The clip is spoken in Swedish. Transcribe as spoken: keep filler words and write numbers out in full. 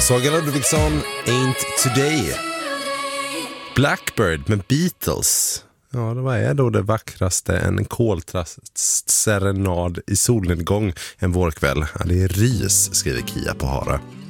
Saga Ludvigsson, Ain't Today. Blackbird med Beatles. Ja, det var är då det vackraste en koltrast serenad i solnedgång en vårkväll. Ja, det är ris, skriver Kia på Hara.